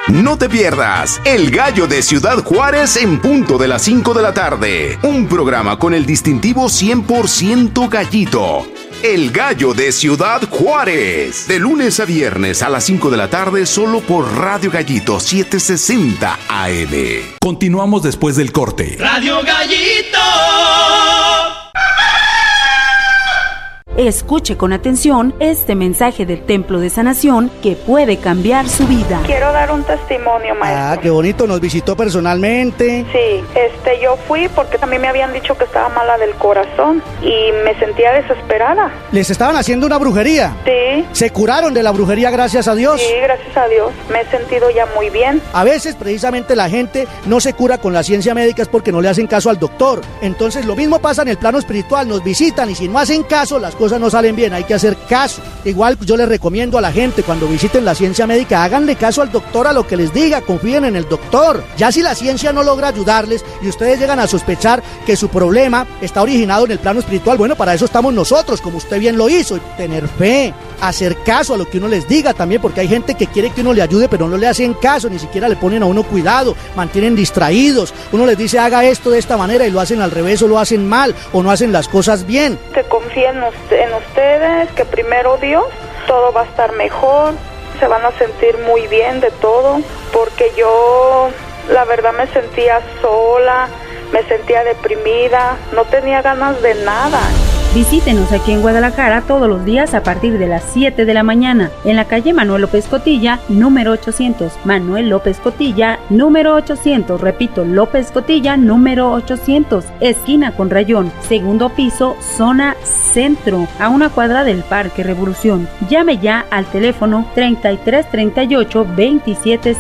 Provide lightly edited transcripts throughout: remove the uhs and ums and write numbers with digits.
No te pierdas El Gallo de Ciudad Juárez en punto de las 5 de la tarde. Un programa con el distintivo 100% gallito. El Gallo de Ciudad Juárez. De lunes a viernes a las 5 de la tarde solo por Radio Gallito 760 AM. Continuamos después del corte. Radio Gallito. Escuche con atención este mensaje del Templo de Sanación que puede cambiar su vida. Quiero dar un testimonio, maestro. Ah, qué bonito, nos visitó personalmente. Sí, yo fui porque también me habían dicho que estaba mala del corazón y me sentía desesperada. ¿Les estaban haciendo una brujería? Sí. ¿Se curaron de la brujería, gracias a Dios? Sí, gracias a Dios. Me he sentido ya muy bien. A veces, precisamente, la gente no se cura con la ciencia médica es porque no le hacen caso al doctor. Entonces, lo mismo pasa en el plano espiritual. Nos visitan y si no hacen caso, las cosas no salen bien, hay que hacer caso. Igual yo les recomiendo a la gente cuando visiten la ciencia médica, háganle caso al doctor a lo que les diga, confíen en el doctor. Ya si la ciencia no logra ayudarles y ustedes llegan a sospechar que su problema está originado en el plano espiritual, bueno, para eso estamos nosotros, como usted bien lo hizo, tener fe, hacer caso a lo que uno les diga también, porque hay gente que quiere que uno le ayude, pero no le hacen caso, ni siquiera le ponen a uno cuidado, mantienen distraídos, uno les dice haga esto de esta manera y lo hacen al revés o lo hacen mal o no hacen las cosas bien. Que confíen en ustedes, que primero Dios, todo va a estar mejor, se van a sentir muy bien de todo, porque yo la verdad me sentía sola, me sentía deprimida, no tenía ganas de nada. Visítenos aquí en Guadalajara todos los días a partir de las 7 de la mañana, en la calle Manuel López Cotilla, número 800. Manuel López Cotilla, número 800. Repito, López Cotilla, número 800. Esquina con Rayón, segundo piso, zona centro, a una cuadra del Parque Revolución. Llame ya al teléfono 3338 27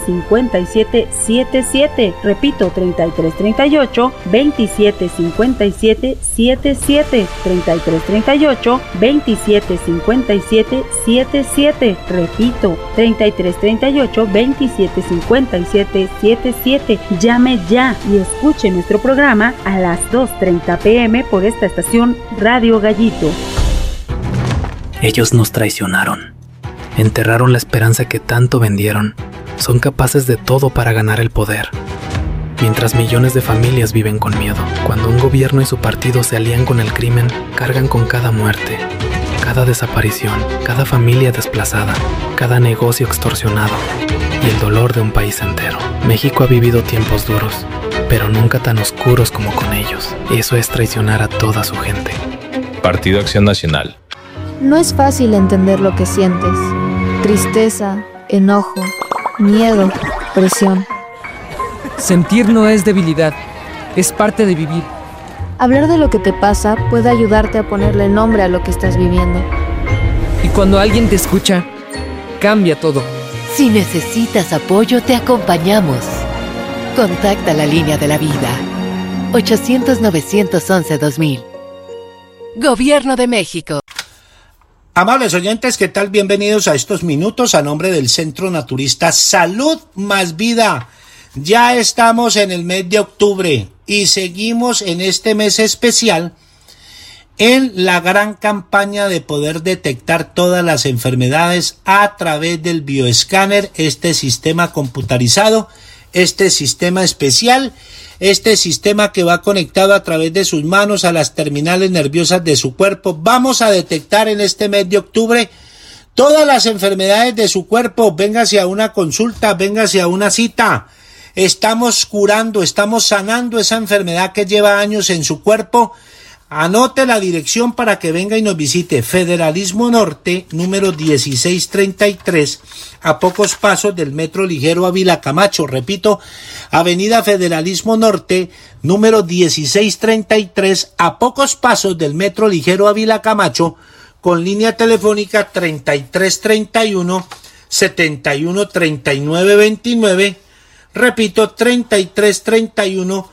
57 77. Repito, 3338 27 57 77. 3338 27 57 77. Repito, 3338 27 57 77. Llame ya y escuche nuestro programa a las 2:30 p.m. por esta estación Radio Gallito. Ellos nos traicionaron, enterraron la esperanza que tanto vendieron, son capaces de todo para ganar el poder. Mientras millones de familias viven con miedo, cuando un gobierno y su partido se alían con el crimen, cargan con cada muerte, cada desaparición, cada familia desplazada, cada negocio extorsionado y el dolor de un país entero. México ha vivido tiempos duros, pero nunca tan oscuros como con ellos. Eso es traicionar a toda su gente. Partido Acción Nacional. No es fácil entender lo que sientes. Tristeza, enojo, miedo, presión. Sentir no es debilidad, es parte de vivir. Hablar de lo que te pasa puede ayudarte a ponerle nombre a lo que estás viviendo. Y cuando alguien te escucha, cambia todo. Si necesitas apoyo, te acompañamos. Contacta la línea de la vida. 800-911-2000. Gobierno de México. Amables oyentes, ¿qué tal? Bienvenidos a estos minutos a nombre del Centro Naturista Salud Más Vida. Ya estamos en el mes de octubre y seguimos en este mes especial en la gran campaña de poder detectar todas las enfermedades a través del bioescáner, este sistema computarizado, este sistema especial, este sistema que va conectado a través de sus manos a las terminales nerviosas de su cuerpo. Vamos a detectar en este mes de octubre todas las enfermedades de su cuerpo. Véngase a una consulta, véngase a una cita. Estamos curando, estamos sanando esa enfermedad que lleva años en su cuerpo. Anote la dirección para que venga y nos visite. Federalismo Norte, número 1633, a pocos pasos del Metro Ligero Ávila Camacho. Repito, Avenida Federalismo Norte, número 1633, a pocos pasos del Metro Ligero Ávila Camacho, con línea telefónica 3331 713929. Repito, 3331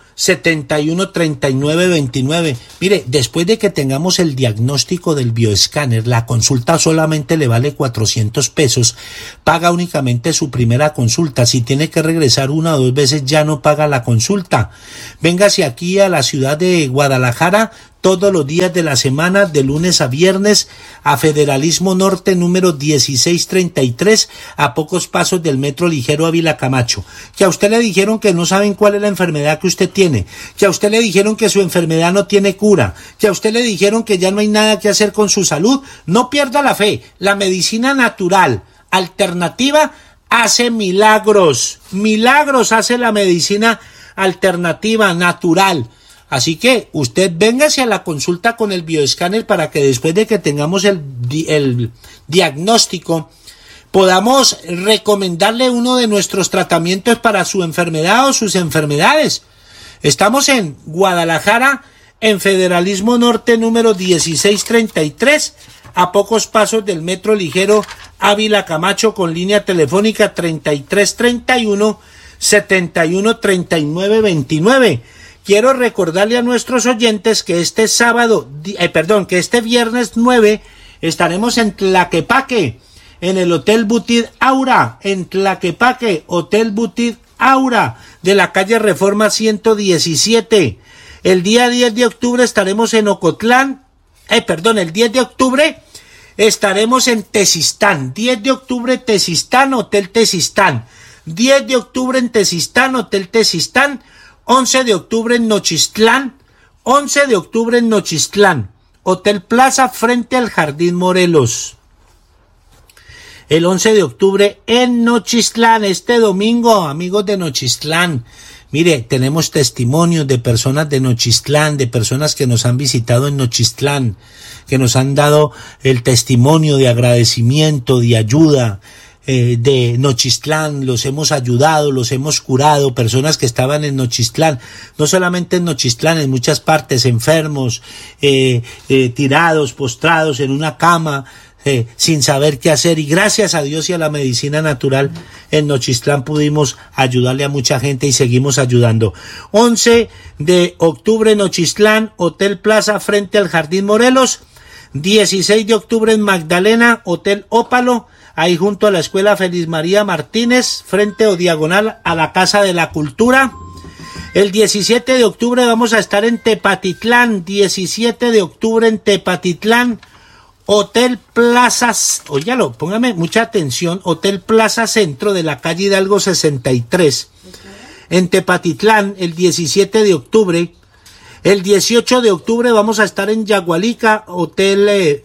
713929. Mire, después de que tengamos el diagnóstico del bioescáner, la consulta solamente le vale 400 pesos. Paga únicamente su primera consulta. Si tiene que regresar una o dos veces, ya no paga la consulta. Véngase aquí a la ciudad de Guadalajara, todos los días de la semana, de lunes a viernes, a Federalismo Norte número 1633, a pocos pasos del Metro Ligero Ávila Camacho. Que a usted le dijeron que no saben cuál es la enfermedad que usted tiene, que a usted le dijeron que su enfermedad no tiene cura, que a usted le dijeron que ya no hay nada que hacer con su salud. No pierda la fe. La medicina natural alternativa hace milagros. Milagros hace la medicina alternativa natural. Así que usted véngase a la consulta con el bioescáner para que después de que tengamos el diagnóstico podamos recomendarle uno de nuestros tratamientos para su enfermedad o sus enfermedades. Estamos en Guadalajara, en Federalismo Norte número 1633, a pocos pasos del Metro Ligero Ávila Camacho, con línea telefónica 3331 713929. Quiero recordarle a nuestros oyentes que este viernes 9 estaremos en Tlaquepaque, en el Hotel Boutique Aura, en Tlaquepaque, Hotel Boutique Aura, de la calle Reforma 117. El día 10 de octubre estaremos en el 10 de octubre estaremos en Tezistán. 10 de octubre Tezistán, Hotel Tezistán. 10 de octubre en Tezistán, Hotel Tezistán. 11 de octubre en Nochistlán, 11 de octubre en Nochistlán, Hotel Plaza frente al Jardín Morelos. El 11 de octubre en Nochistlán, este domingo, amigos de Nochistlán. Mire, tenemos testimonios de personas de Nochistlán, de personas que nos han visitado en Nochistlán, que nos han dado el testimonio de agradecimiento, de ayuda, de Nochistlán. Los hemos ayudado, los hemos curado, personas que estaban en Nochistlán, no solamente en Nochistlán, en muchas partes, enfermos, tirados, postrados en una cama, sin saber qué hacer, y gracias a Dios y a la medicina natural en Nochistlán pudimos ayudarle a mucha gente y seguimos ayudando. 11 de octubre Nochistlán, Hotel Plaza frente al Jardín Morelos. 16 de octubre en Magdalena, Hotel Ópalo, ahí junto a la Escuela Feliz María Martínez, frente o diagonal a la Casa de la Cultura. El 17 de octubre vamos a estar en Tepatitlán, 17 de octubre en Tepatitlán, Hotel Plazas, óyalo, póngame mucha atención, Hotel Plaza Centro de la calle Hidalgo 63, en Tepatitlán, el 17 de octubre. El 18 de octubre vamos a estar en Yagualica, Hotel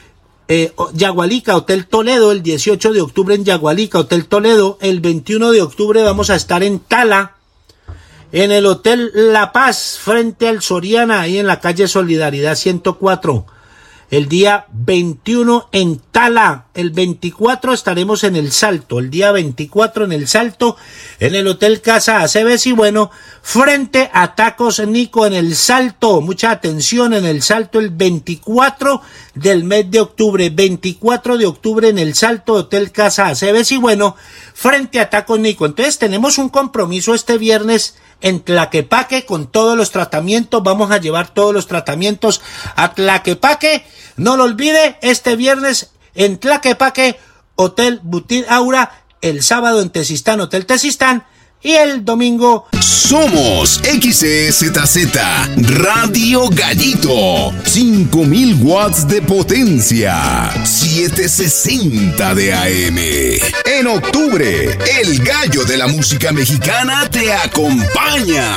Toledo, el 18 de octubre en Yagualica, Hotel Toledo. El 21 de octubre vamos a estar en Tala, en el Hotel La Paz, frente al Soriana, ahí en la calle Solidaridad 104. El día 21 en Tala. El 24 estaremos en El Salto. El día 24 en El Salto, en el Hotel Casa Aceves y Bueno, frente a Tacos Nico en El Salto. Mucha atención, en El Salto el 24 del mes de octubre. 24 de octubre en El Salto, Hotel Casa Aceves y Bueno, frente a Tacos Nico. Entonces tenemos un compromiso este viernes en Tlaquepaque con todos los tratamientos. Vamos a llevar todos los tratamientos a Tlaquepaque. No lo olvide, este viernes en Tlaquepaque, Hotel Boutique Aura, el sábado en Tezistán, Hotel Tezistán, y el domingo somos XEZZ Radio Gallito, 5000 watts de potencia, 760 de AM. En octubre, el gallo de la música mexicana te acompaña.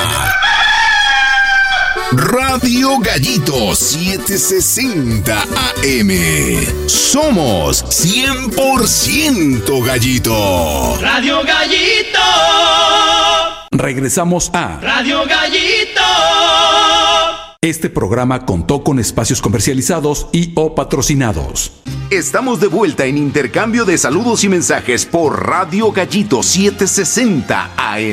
Radio Gallito 760 AM. Somos 100% Gallito. Radio Gallito. Regresamos a Radio Gallito. Este programa contó con espacios comercializados y o patrocinados. Estamos de vuelta en intercambio de saludos y mensajes por Radio Gallito 760 AM.